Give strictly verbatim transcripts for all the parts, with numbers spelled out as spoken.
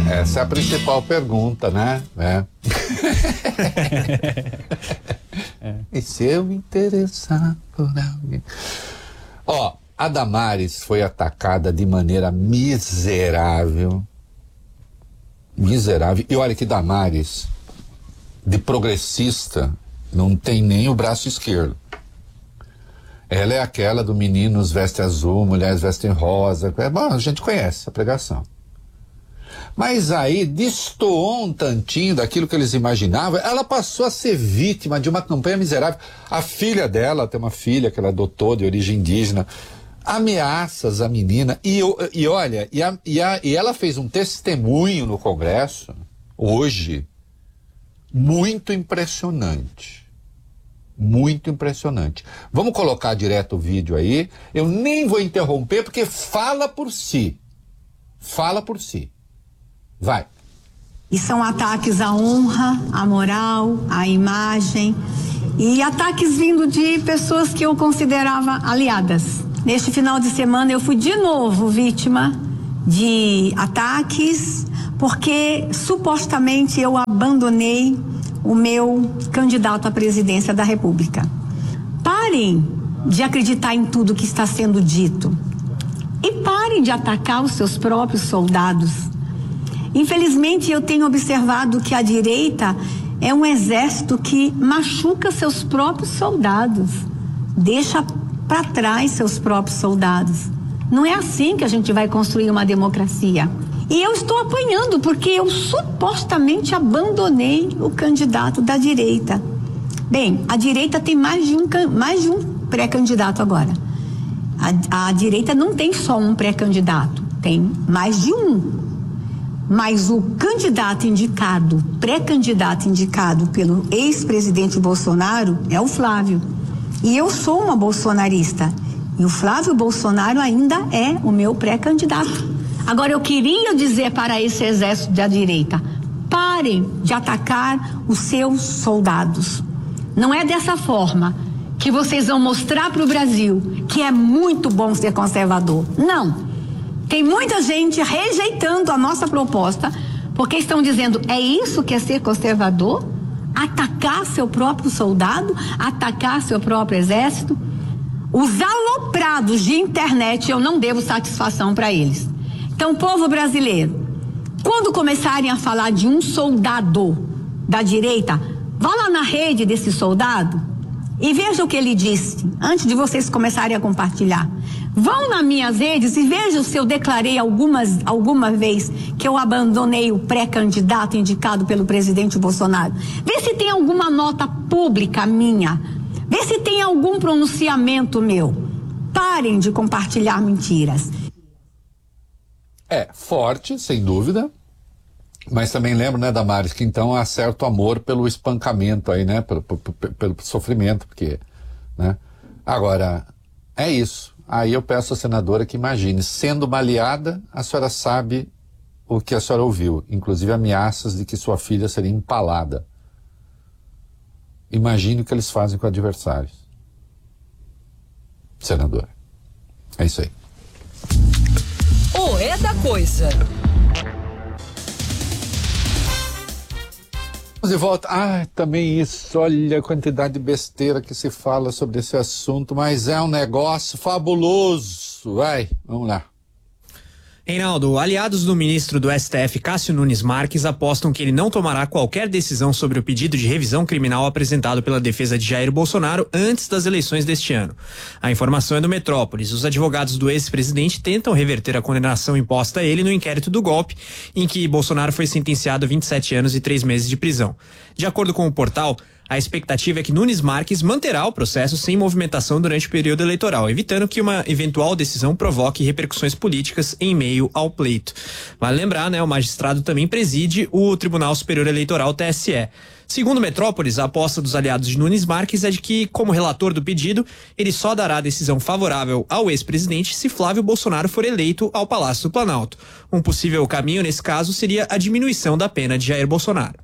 Essa é a principal pergunta, né? É. É. E se eu me interessar por alguém? Ó, a Damares foi atacada de maneira miserável. Miserável. E olha que Damares, de progressista, não tem nem o braço esquerdo. Ela é aquela do meninos vestem azul, mulheres vestem rosa. Bom, a gente conhece a pregação. Mas aí destoou um tantinho daquilo que eles imaginavam. Ela passou a ser vítima de uma campanha miserável. A filha dela, tem uma filha que ela adotou de origem indígena, ameaças à menina. E, e olha, e, a, e, a, e ela fez um testemunho no Congresso, hoje, muito impressionante. Muito impressionante. Vamos colocar direto o vídeo aí. Eu nem vou interromper, porque fala por si. Fala por si. Vai. E são ataques à honra, à moral, à imagem e ataques vindo de pessoas que eu considerava aliadas. Neste final de semana eu fui de novo vítima de ataques porque supostamente eu abandonei o meu candidato à presidência da República. Parem de acreditar em tudo que está sendo dito e parem de atacar os seus próprios soldados. Infelizmente, eu tenho observado que a direita é um exército que machuca seus próprios soldados, deixa para trás seus próprios soldados. Não é assim que a gente vai construir uma democracia. E eu estou apanhando porque eu supostamente abandonei o candidato da direita. Bem, a direita tem mais de um, mais de um pré-candidato agora. A, a direita não tem só um pré-candidato, tem mais de um. Mas o candidato indicado, pré-candidato indicado pelo ex-presidente Bolsonaro é o Flávio. E eu sou uma bolsonarista. E o Flávio Bolsonaro ainda é o meu pré-candidato. Agora, eu queria dizer para esse exército da direita: parem de atacar os seus soldados. Não é dessa forma que vocês vão mostrar para o Brasil que é muito bom ser conservador. Não. Tem muita gente rejeitando a nossa proposta porque estão dizendo: é isso que é ser conservador? Atacar seu próprio soldado? Atacar seu próprio exército? Os aloprados de internet, eu não devo satisfação para eles. Então, povo brasileiro, quando começarem a falar de um soldado da direita, vá lá na rede desse soldado e veja o que ele disse antes de vocês começarem a compartilhar. Vão nas minhas redes e vejam se eu declarei algumas, alguma vez que eu abandonei o pré-candidato indicado pelo presidente Bolsonaro. Vê se tem alguma nota pública minha. Vê se tem algum pronunciamento meu. Parem de compartilhar mentiras. É, forte, sem dúvida. Mas também lembro, né, Damares, que então há certo amor pelo espancamento aí, né, pelo, pelo, pelo sofrimento, porque, né. Agora, é isso. Aí eu peço à senadora que imagine, sendo uma aliada, a senhora sabe o que a senhora ouviu, inclusive ameaças de que sua filha seria empalada. Imagine o que eles fazem com adversários. Senadora. É isso aí. O é da coisa. De volta. Ah, também isso, olha a quantidade de besteira que se fala sobre esse assunto, mas é um negócio fabuloso. Vai, vamos lá. Reinaldo, aliados do ministro do S T F, Cássio Nunes Marques, apostam que ele não tomará qualquer decisão sobre o pedido de revisão criminal apresentado pela defesa de Jair Bolsonaro antes das eleições deste ano. A informação é do Metrópolis. Os advogados do ex-presidente tentam reverter a condenação imposta a ele no inquérito do golpe, em que Bolsonaro foi sentenciado a vinte e sete anos e três meses de prisão. De acordo com o portal, a expectativa é que Nunes Marques manterá o processo sem movimentação durante o período eleitoral, evitando que uma eventual decisão provoque repercussões políticas em meio ao pleito. Vale lembrar, né, o magistrado também preside o Tribunal Superior Eleitoral, T S E. Segundo Metrópolis, a aposta dos aliados de Nunes Marques é de que, como relator do pedido, ele só dará decisão favorável ao ex-presidente se Flávio Bolsonaro for eleito ao Palácio do Planalto. Um possível caminho, nesse caso, seria a diminuição da pena de Jair Bolsonaro.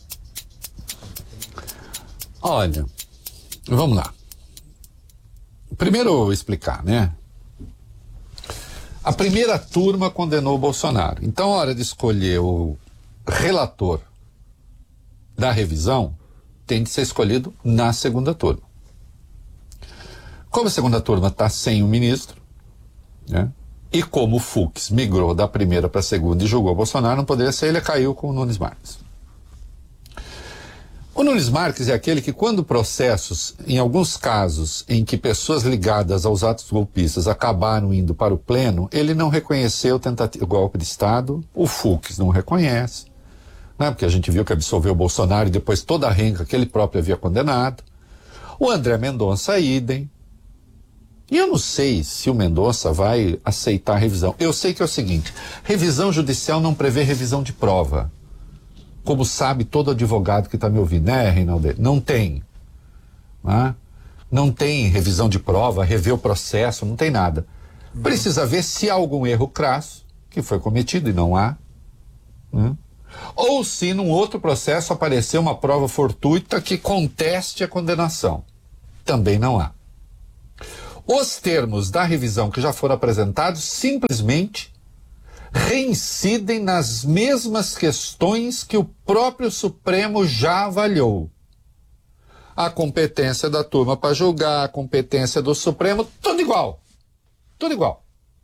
Olha, vamos lá. primeiro explicar, né? A primeira turma condenou o Bolsonaro. Então, a hora de escolher o relator da revisão tem de ser escolhido na segunda turma. Como a segunda turma está sem o ministro, né? E como o Fux migrou da primeira para a segunda e julgou o Bolsonaro, não poderia ser, ele caiu com o Nunes Marques. O Nunes Marques é aquele que, quando processos, em alguns casos em que pessoas ligadas aos atos golpistas acabaram indo para o pleno, ele não reconheceu o tentativo, golpe de Estado, o Fux não reconhece, né? Porque a gente viu que absolveu o Bolsonaro e depois toda a renca que ele próprio havia condenado. O André Mendonça, idem. E eu não sei se o Mendonça vai aceitar a revisão. Eu sei que é o seguinte, revisão judicial não prevê revisão de prova. Como sabe todo advogado que está me ouvindo, né, Reinaldo? Não tem. Né? Não tem revisão de prova, rever o processo, não tem nada. Precisa ver se há algum erro crasso que foi cometido e não há. Né? Ou se num outro processo apareceu uma prova fortuita que conteste a condenação. Também não há. Os termos da revisão que já foram apresentados simplesmente reincidem nas mesmas questões que o próprio Supremo já avaliou. A competência da turma para julgar, a competência do Supremo, tudo igual. Tudo igual.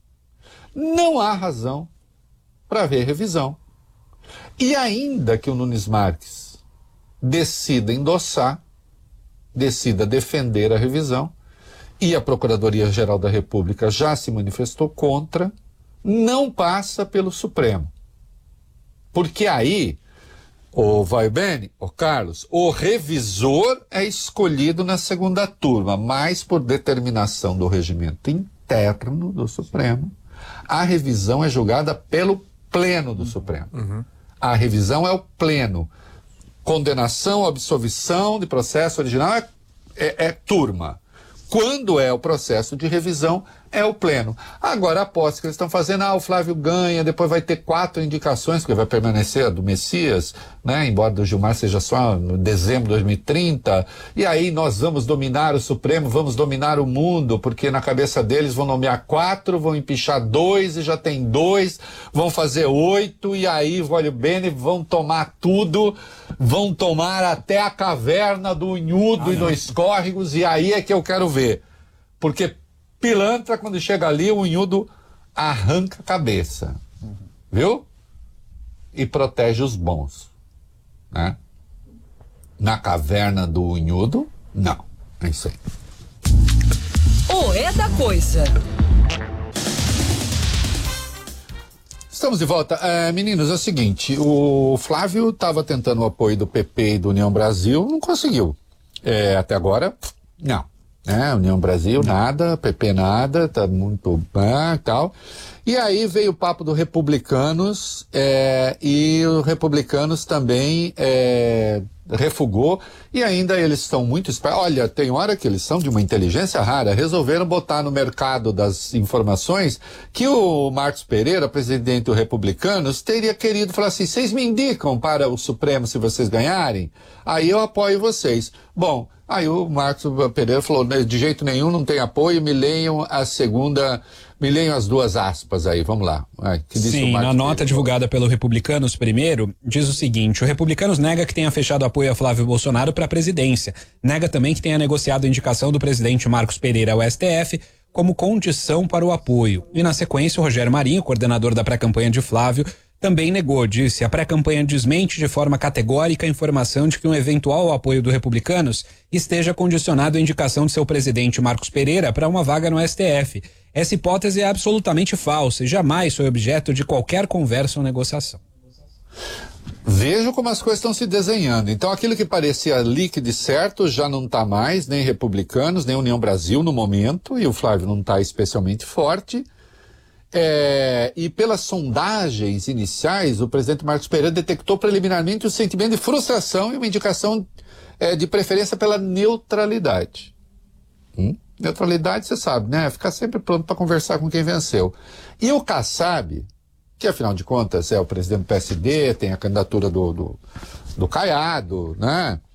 Não há razão para haver revisão. E ainda que o Nunes Marques decida endossar, decida defender a revisão, e a Procuradoria-Geral da República já se manifestou contra, não passa pelo Supremo. Porque aí, o vai bem, o Carlos, o revisor é escolhido na segunda turma, mas por determinação do regimento interno do Supremo, a revisão é julgada pelo pleno do Supremo. Uhum. A revisão é o pleno. Condenação, absolvição de processo original é, é, é turma. Quando é o processo de revisão, é o pleno. Agora, a aposta que eles estão fazendo, ah, o Flávio ganha, depois vai ter quatro indicações, porque vai permanecer a do Messias, né? Embora do Gilmar seja só no dezembro de dois mil e trinta, e aí nós vamos dominar o Supremo, vamos dominar o mundo, porque na cabeça deles vão nomear quatro, vão empichar dois, e já tem dois, vão fazer oito, e aí, olha bem, vão tomar tudo, vão tomar até a caverna do Unhudo ah, e dos córregos, e aí é que eu quero ver. Porque pilantra, quando chega ali, o Unhudo arranca a cabeça. Uhum. Viu? E protege os bons. Né? Na caverna do Unhudo, não. É isso aí. O é da coisa. Estamos de volta. É, meninos, é o seguinte, o Flávio estava tentando o apoio do P P e do União Brasil, não conseguiu. É, até agora, não. É, União Brasil, nada, P P nada, tá muito bem e tal. E aí veio o papo do Republicanos, é, e o Republicanos também é, refugou, e ainda eles estão muito espertos. Olha, tem hora que eles são de uma inteligência rara, resolveram botar no mercado das informações que o Marcos Pereira, presidente do Republicanos, teria querido falar assim, vocês me indicam para o Supremo se vocês ganharem? Aí eu apoio vocês. Bom, aí o Marcos Pereira falou, de jeito nenhum, não tem apoio, me leiam a segunda, me leiam as duas aspas aí, vamos lá. Ai, que Sim, na nota Pereira divulgada pelo Republicanos primeiro, diz o seguinte, o Republicanos nega que tenha fechado apoio a Flávio Bolsonaro para a presidência, nega também que tenha negociado a indicação do presidente Marcos Pereira ao S T F como condição para o apoio. E na sequência, o Rogério Marinho, coordenador da pré-campanha de Flávio, também negou, disse, a pré-campanha desmente de forma categórica a informação de que um eventual apoio do Republicanos esteja condicionado à indicação de seu presidente Marcos Pereira para uma vaga no S T F. Essa hipótese é absolutamente falsa e jamais foi objeto de qualquer conversa ou negociação. Vejo como as coisas estão se desenhando. Então aquilo que parecia líquido e certo já não está mais, nem Republicanos, nem União Brasil no momento, e o Flávio não está especialmente forte. É, e pelas sondagens iniciais, o presidente Marcos Pereira detectou preliminarmente o sentimento de frustração e uma indicação é, de preferência pela neutralidade. Hum? Neutralidade, você sabe, né? Ficar sempre pronto para conversar com quem venceu. E o Kassab, que afinal de contas é o presidente do P S D, tem a candidatura do, do, do Caiado, né?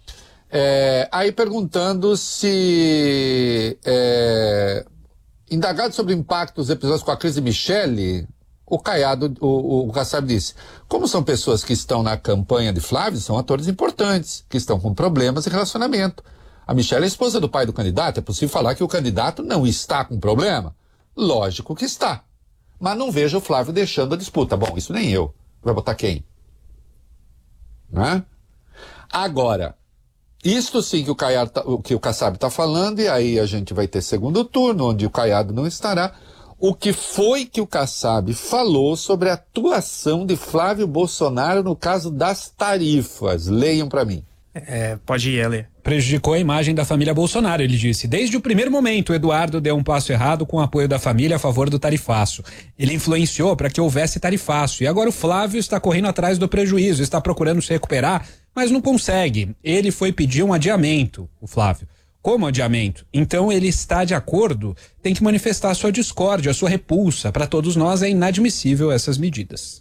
É, aí perguntando se, é, indagado sobre o impacto dos episódios com a crise Michele, o Caiado, o, o Kassab disse, como são pessoas que estão na campanha de Flávio, são atores importantes, que estão com problemas de relacionamento. A Michele é a esposa do pai do candidato, é possível falar que o candidato não está com problema? Lógico que está. Mas não vejo o Flávio deixando a disputa. Bom, isso nem eu. Vai botar quem? Né? Agora, isto sim que o, Caiado tá, que o Kassab está falando, e aí a gente vai ter segundo turno, onde o Caiado não estará. O que foi que o Kassab falou sobre a atuação de Flávio Bolsonaro no caso das tarifas? Leiam para mim. É, pode ir, Ele. Prejudicou a imagem da família Bolsonaro, ele disse. Desde o primeiro momento, o Eduardo deu um passo errado com o apoio da família a favor do tarifaço. Ele influenciou para que houvesse tarifaço. E agora o Flávio está correndo atrás do prejuízo, está procurando se recuperar, mas não consegue. Ele foi pedir um adiamento, o Flávio. Como adiamento? Então ele está de acordo, tem que manifestar sua discórdia, sua repulsa. Para todos nós é inadmissível essas medidas.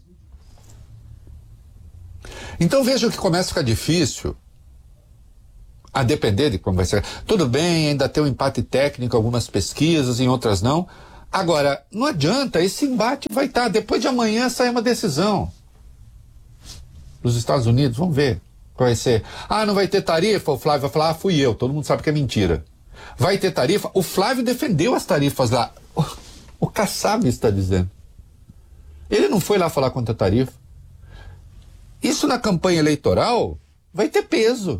Então veja que começa a ficar difícil, a depender de como vai ser. Tudo bem, ainda tem um empate técnico, algumas pesquisas, em outras não. Agora, não adianta, esse embate vai estar, depois de amanhã sai uma decisão. Dos Estados Unidos, vamos ver. Vai ser, ah, não vai ter tarifa? O Flávio vai falar, ah, fui eu. Todo mundo sabe que é mentira. Vai ter tarifa? O Flávio defendeu as tarifas lá. O, o Kassab está dizendo. Ele não foi lá falar contra a tarifa. Isso na campanha eleitoral vai ter peso.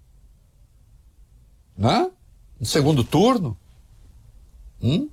Né? No segundo turno. Hum?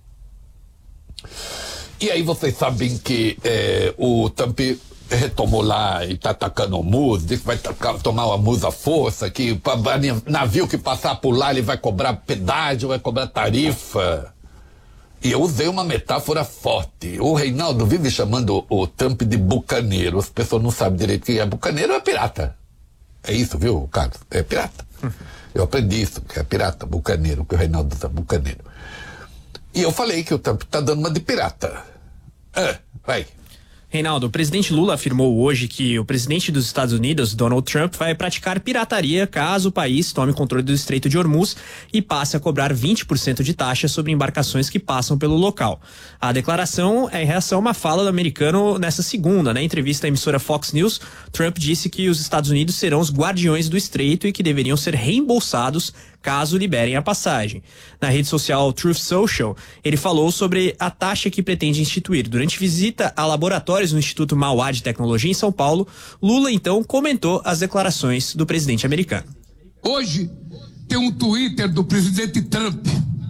E aí vocês sabem que é, o Trump retomou lá e tá atacando o Musa, diz que vai tacar, tomar o Musa à força, que pra navio que passar por lá ele vai cobrar pedágio, vai cobrar tarifa. E eu usei uma metáfora forte. O Reinaldo vive chamando o, o Trump de bucaneiro. As pessoas não sabem direito o que é bucaneiro, é pirata. É isso, viu, Carlos? É pirata. Eu aprendi isso, que é pirata, bucaneiro, que o Reinaldo usa, bucaneiro. E eu falei que o Trump tá dando uma de pirata. É, vai. Reinaldo, o presidente Lula afirmou hoje que o presidente dos Estados Unidos, Donald Trump, vai praticar pirataria caso o país tome o controle do Estreito de Hormuz e passe a cobrar vinte por cento de taxa sobre embarcações que passam pelo local. A declaração é em reação a uma fala do americano nessa segunda, né? Em entrevista à emissora Fox News, Trump disse que os Estados Unidos serão os guardiões do Estreito e que deveriam ser reembolsados caso liberem a passagem. Na rede social Truth Social, ele falou sobre a taxa que pretende instituir. Durante visita a laboratórios no Instituto Mauá de Tecnologia em São Paulo, Lula então comentou as declarações do presidente americano. Hoje tem um Twitter do presidente Trump,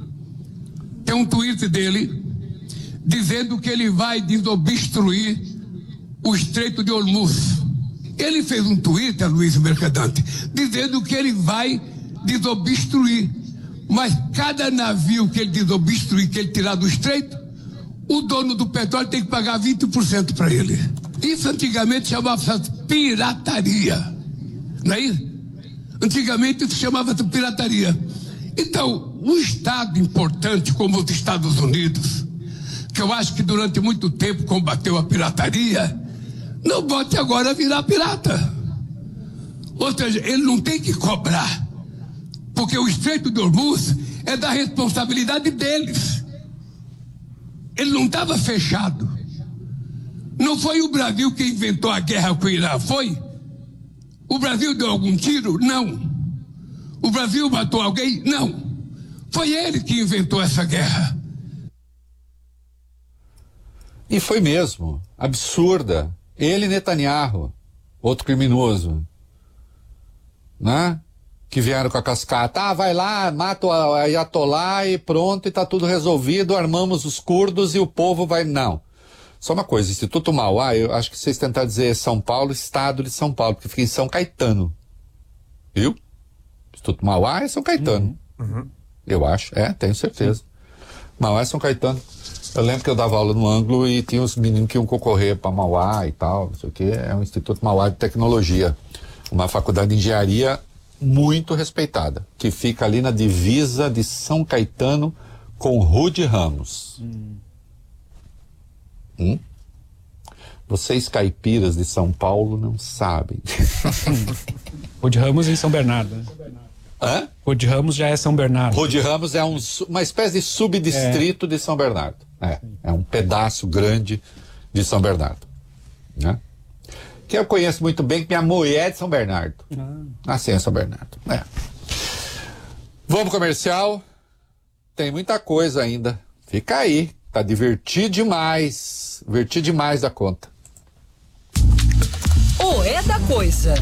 tem um tweet dele dizendo que ele vai desobstruir o Estreito de Hormuz. Ele fez um Twitter, Luiz Mercadante, dizendo que ele vai desobstruir, mas cada navio que ele desobstruir, que ele tirar do estreito, o dono do petróleo tem que pagar vinte por cento para ele. Isso antigamente chamava-se pirataria, não é isso? Antigamente isso chamava-se pirataria. Então, um estado importante como os Estados Unidos, que eu acho que durante muito tempo combateu a pirataria, não pode agora virar pirata. Ou seja, ele não tem que cobrar, porque o Estreito de Hormuz é da responsabilidade deles. Ele não estava fechado. Não foi o Brasil que inventou a guerra com o Irã, foi? O Brasil deu algum tiro? Não. O Brasil matou alguém? Não. Foi ele que inventou essa guerra. E foi mesmo. Absurda. Ele e Netanyahu, outro criminoso, né? Que vieram com a cascata, ah, vai lá, mata o Ayatollah e pronto, e tá tudo resolvido, armamos os curdos e o povo vai... Não. Só uma coisa, Instituto Mauá, eu acho que vocês tentaram dizer São Paulo, Estado de São Paulo, porque fica em São Caetano. Viu? Instituto Mauá é São Caetano. Uhum. Uhum. Eu acho, é, tenho certeza. Sim. Mauá é São Caetano. Eu lembro que eu dava aula no ângulo e tinha os meninos que iam concorrer para Mauá e tal, não sei o quê. É um Instituto Mauá de Tecnologia, uma faculdade de engenharia muito respeitada, que fica ali na divisa de São Caetano com Rude Ramos. Hum. Hum? Vocês caipiras de São Paulo não sabem. Rô de Ramos em São Bernardo. Né? Hã? Rô de Ramos já é São Bernardo. Rô de Ramos é um, uma espécie de subdistrito é. de São Bernardo. É, é um pedaço grande de São Bernardo. Né? Que eu conheço muito bem, que minha mulher é de São Bernardo. Ah. Nasci em São Bernardo. É. Vamos pro comercial. Tem muita coisa ainda. Fica aí. Tá divertido demais. Divertido demais da conta. O É da Coisa.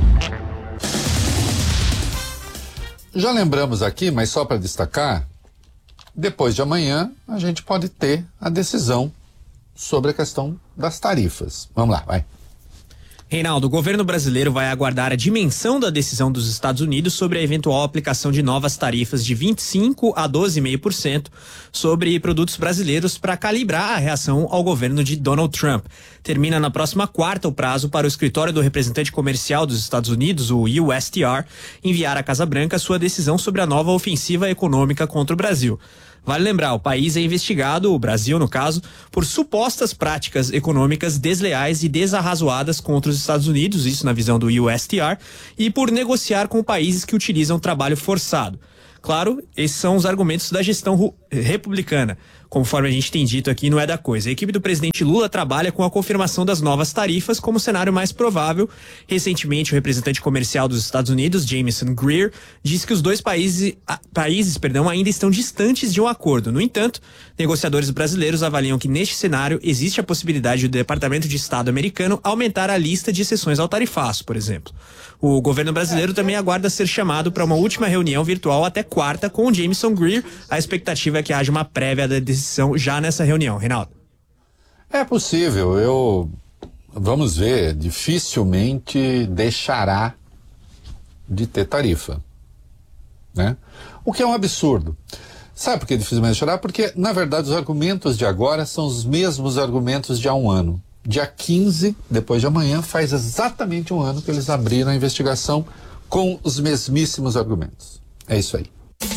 Já lembramos aqui, mas só para destacar, depois de amanhã a gente pode ter a decisão sobre a questão das tarifas. Vamos lá, vai. Reinaldo, o governo brasileiro vai aguardar a dimensão da decisão dos Estados Unidos sobre a eventual aplicação de novas tarifas de vinte e cinco a doze vírgula cinco por cento sobre produtos brasileiros para calibrar a reação ao governo de Donald Trump. Termina na próxima quarta o prazo para o escritório do representante comercial dos Estados Unidos, o U S T R, enviar à Casa Branca sua decisão sobre a nova ofensiva econômica contra o Brasil. Vale lembrar, o país é investigado, o Brasil no caso, por supostas práticas econômicas desleais e desarrazoadas contra os Estados Unidos, isso na visão do U S T R, e por negociar com países que utilizam trabalho forçado. Claro, esses são os argumentos da gestão republicana, conforme a gente tem dito aqui no É da Coisa. A equipe do presidente Lula trabalha com a confirmação das novas tarifas como cenário mais provável. Recentemente, o representante comercial dos Estados Unidos, Jamieson Greer, disse que os dois países, a, países perdão, ainda estão distantes de um acordo. No entanto, negociadores brasileiros avaliam que neste cenário existe a possibilidade do Departamento de Estado americano aumentar a lista de exceções ao tarifaço, por exemplo. O governo brasileiro também aguarda ser chamado para uma última reunião virtual até quarta com o Jamieson Greer. A expectativa é que haja uma prévia da decisão já nessa reunião. Reinaldo. É possível. Eu, vamos ver, dificilmente deixará de ter tarifa, né? O que é um absurdo. Sabe por que dificilmente deixará? Porque, na verdade, os argumentos de agora são os mesmos argumentos de há um ano. Dia quinze, depois de amanhã, faz exatamente um ano que eles abriram a investigação com os mesmíssimos argumentos. É isso aí.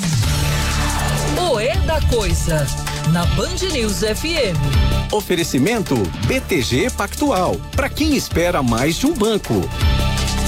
O É da Coisa, na Band News F M. Oferecimento B T G Pactual, para quem espera mais de um banco.